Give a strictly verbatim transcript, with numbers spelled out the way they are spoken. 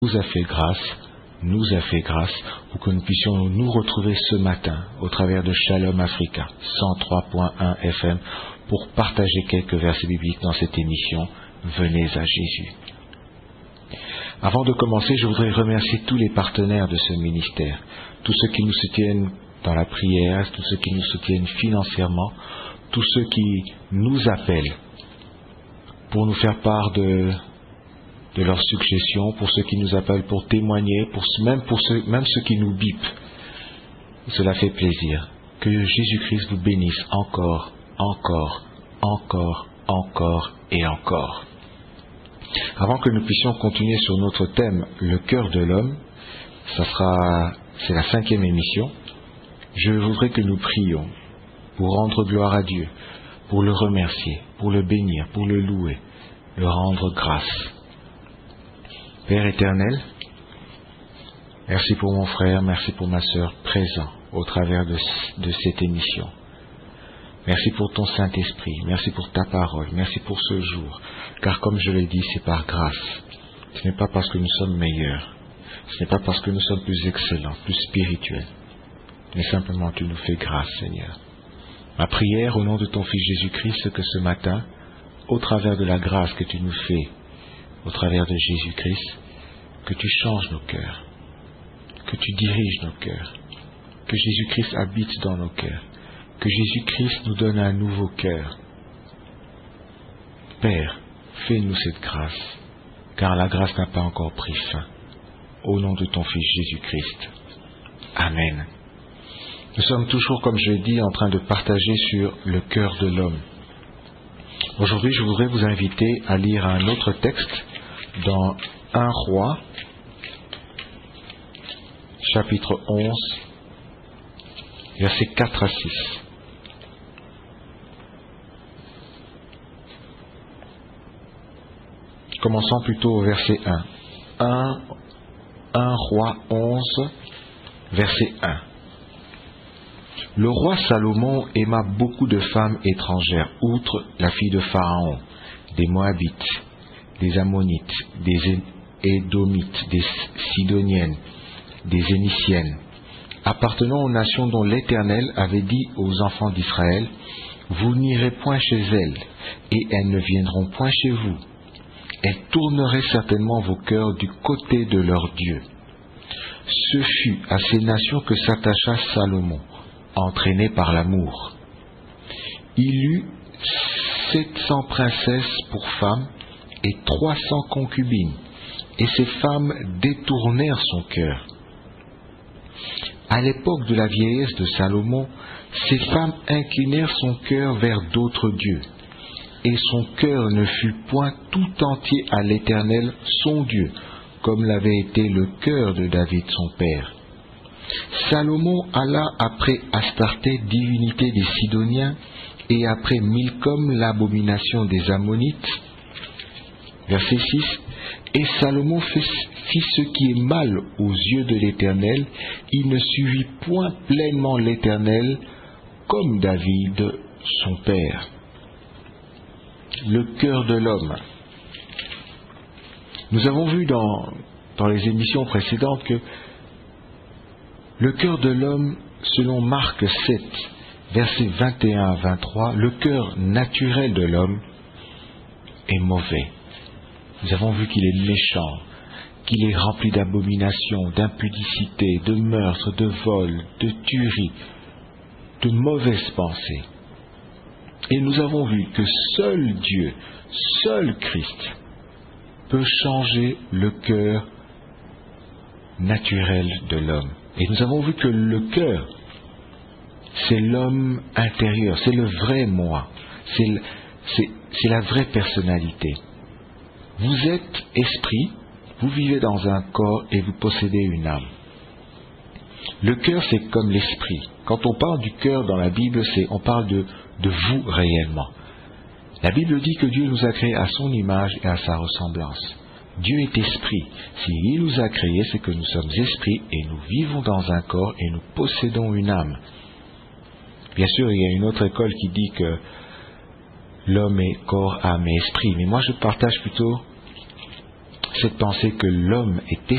nous a fait grâce, nous a fait grâce pour que nous puissions nous retrouver ce matin au travers de Shalom Africa cent trois point un F M pour partager quelques versets bibliques dans cette émission Venez à Jésus. Avant de commencer, je voudrais remercier tous les partenaires de ce ministère, tous ceux qui nous soutiennent dans la prière, tous ceux qui nous soutiennent financièrement, tous ceux qui nous appellent pour nous faire part de de leurs suggestions, pour ceux qui nous appellent pour témoigner, pour, même, pour ceux, même ceux qui nous bipent. Cela fait plaisir. Que Jésus-Christ vous bénisse encore, encore, encore, encore et encore. Avant que nous puissions continuer sur notre thème, le cœur de l'homme, ça sera, c'est la cinquième émission, je voudrais que nous prions pour rendre gloire à Dieu, pour le remercier, pour le bénir, pour le louer, le rendre grâce. Père éternel, merci pour mon frère, merci pour ma sœur présent au travers de, de cette émission. Merci pour ton Saint-Esprit, merci pour ta parole, merci pour ce jour, car comme je l'ai dit, c'est par grâce. Ce n'est pas parce que nous sommes meilleurs, ce n'est pas parce que nous sommes plus excellents, plus spirituels, mais simplement tu nous fais grâce, Seigneur. Ma prière au nom de ton Fils Jésus-Christ, c'est que ce matin, au travers de la grâce que tu nous fais, au travers de Jésus-Christ, que tu changes nos cœurs, que tu diriges nos cœurs, que Jésus-Christ habite dans nos cœurs, que Jésus-Christ nous donne un nouveau cœur. Père, fais-nous cette grâce, car la grâce n'a pas encore pris fin. Au nom de ton Fils Jésus-Christ. Amen. Nous sommes toujours, comme je l'ai dit, en train de partager sur le cœur de l'homme. Aujourd'hui, je voudrais vous inviter à lire un autre texte dans un Roi, chapitre onze, versets quatre à six. Commençons plutôt au verset un. un, un Roi onze, verset un. Le roi Salomon aima beaucoup de femmes étrangères, outre la fille de Pharaon, des Moabites, des Ammonites, des Édomites, des Sidoniennes, des Éniciennes, appartenant aux nations dont l'Éternel avait dit aux enfants d'Israël, « Vous n'irez point chez elles, et elles ne viendront point chez vous. Elles tourneraient certainement vos cœurs du côté de leur Dieu. » Ce fut à ces nations que s'attacha Salomon, entraîné par l'amour. Il eut sept cents princesses pour femmes et trois cents concubines, et ces femmes détournèrent son cœur. À l'époque de la vieillesse de Salomon, ces femmes inclinèrent son cœur vers d'autres dieux, et son cœur ne fut point tout entier à l'Éternel, son Dieu, comme l'avait été le cœur de David son père. Salomon alla après Astarté, divinité des Sidoniens, et après Milcom, l'abomination des Ammonites. Verset six. Et Salomon fit, fit ce qui est mal aux yeux de l'Éternel, il ne suivit point pleinement l'Éternel, comme David son père. Le cœur de l'homme. Nous avons vu dans, dans les émissions précédentes que le cœur de l'homme, selon Marc sept, versets vingt et un à vingt-trois, le cœur naturel de l'homme est mauvais. Nous avons vu qu'il est méchant, qu'il est rempli d'abominations, d'impudicité, de meurtre, de vol, de tuerie, de mauvaises pensées. Et nous avons vu que seul Dieu, seul Christ, peut changer le cœur naturel de l'homme. Et nous avons vu que le cœur, c'est l'homme intérieur, c'est le vrai moi, c'est, le, c'est, c'est la vraie personnalité. Vous êtes esprit, vous vivez dans un corps et vous possédez une âme. Le cœur, c'est comme l'esprit. Quand on parle du cœur dans la Bible, c'est, on parle de, de vous réellement. La Bible dit que Dieu nous a créés à son image et à sa ressemblance. Dieu est esprit. S'il nous a créés, c'est que nous sommes esprits et nous vivons dans un corps et nous possédons une âme. Bien sûr, il y a une autre école qui dit que l'homme est corps, âme et esprit. Mais moi, je partage plutôt cette pensée que l'homme est